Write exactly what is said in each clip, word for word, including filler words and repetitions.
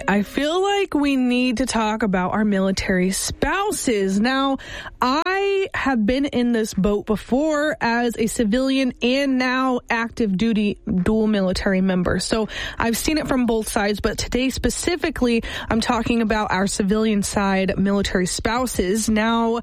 I feel like we need to talk about our military spouses. Now, I have been in this boat before as a civilian and now active duty dual military member. So I've seen it from both sides, but today specifically, I'm talking about our civilian side military spouses. Now,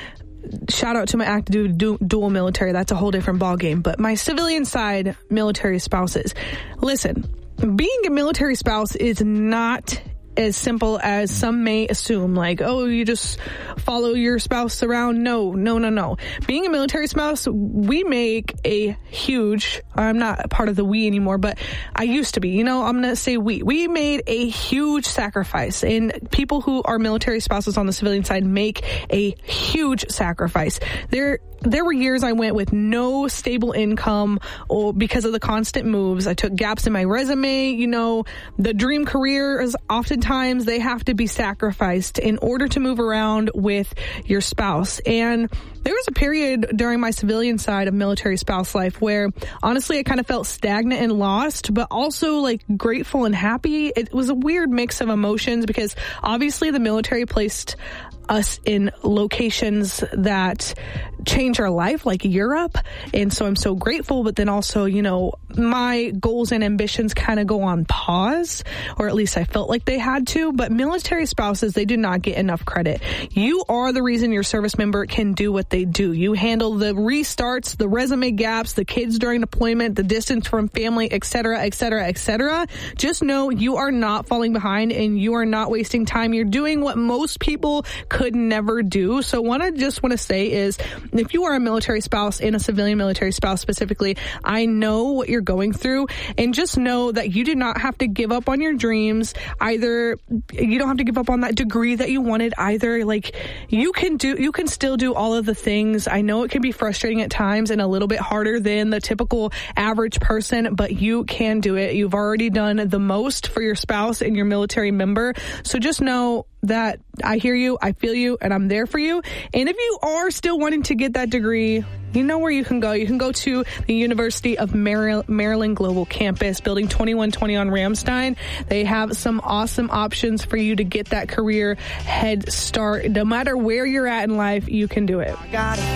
shout out to my active du- dual military. That's a whole different ballgame. But my civilian side military spouses. Listen, being a military spouse is not as simple as some may assume, like, oh, you just follow your spouse around. No, no, no, no. Being a military spouse, we make a huge, I'm not part of the we anymore, but I used to be, you know, I'm going to say we. We made a huge sacrifice, and people who are military spouses on the civilian side make a huge sacrifice. There There were years I went with no stable income or because of the constant moves. I took gaps in my resume. You know, the dream career is oftentimes they have to be sacrificed in order to move around with your spouse. And there was a period during my civilian side of military spouse life where honestly I kind of felt stagnant and lost, but also like grateful and happy. It was a weird mix of emotions because obviously the military placed us in locations that change our life, like Europe. And so I'm so grateful, but then also, you know, my goals and ambitions kind of go on pause, or at least I felt like they had to. But military spouses, they do not get enough credit. You are the reason your service member can do what they do. You handle the restarts, the resume gaps, the kids during deployment, the distance from family, et cetera, et cetera, et cetera. Just know you are not falling behind and you are not wasting time. You're doing what most people could never do. So what I just want to say is, if you are a military spouse and a civilian military spouse specifically, I know what you're going through, and just know that you did not have to give up on your dreams. Either you don't have to give up on that degree that you wanted either. Like, you can do, you can still do all of the things. I know it can be frustrating at times and a little bit harder than the typical average person, but you can do it. You've already done the most for your spouse and your military member. So just know that I hear you, I feel you, and I'm there for you. And if you are still wanting to get that degree, you know where you can go. You can go to the University of Maryland Global Campus, Building twenty-one twenty on Ramstein. They have some awesome options for you to get that career head start. No matter where you're at in life, you can do it.